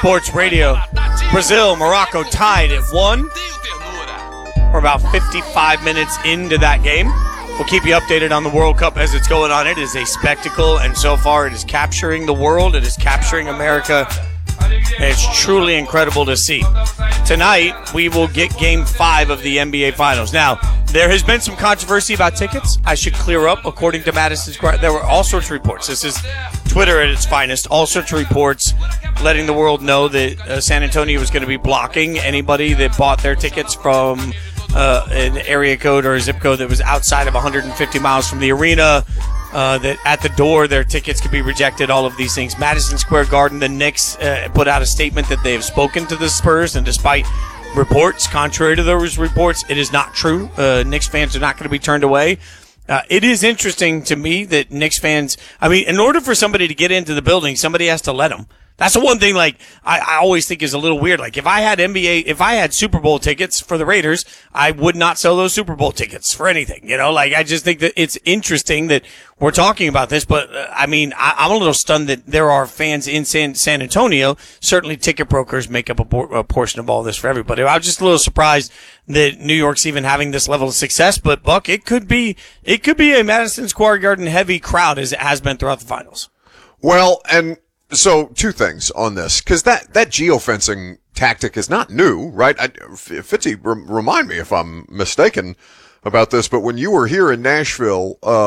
Sports Radio. Brazil, Morocco tied at 1. We're about 55 minutes into that game. We'll keep you updated on the World Cup as it's going on. It is a spectacle, and so far it is capturing the world. It is capturing America. It's truly incredible to see. Tonight, we will get Game 5 of the NBA Finals. Now, there has been some controversy about tickets. I should clear up. According to Madison Square, there were all sorts of reports. This is Twitter at its finest. All sorts of reports letting the world know that San Antonio was going to be blocking anybody that bought their tickets from an area code or a zip code that was outside of 150 miles from the arena. That at the door their tickets could be rejected, all of these things. Madison Square Garden, the Knicks put out a statement that they have spoken to the Spurs, and despite reports, contrary to those reports, it is not true. Knicks fans are not going to be turned away. It is interesting to me that Knicks fans, in order for somebody to get into the building, somebody has to let them. That's the one thing, I always think is a little weird. If I had Super Bowl tickets for the Raiders, I would not sell those Super Bowl tickets for anything. I just think that it's interesting that we're talking about this, but I'm a little stunned that there are fans in San Antonio. Certainly ticket brokers make up a portion of all this for everybody. I was just a little surprised that New York's even having this level of success, but Buck, it could be a Madison Square Garden heavy crowd as it has been throughout the finals. Well, and so, two things on this, because that geofencing tactic is not new, right? Fitzy, remind me if I'm mistaken about this, but when you were here in Nashville,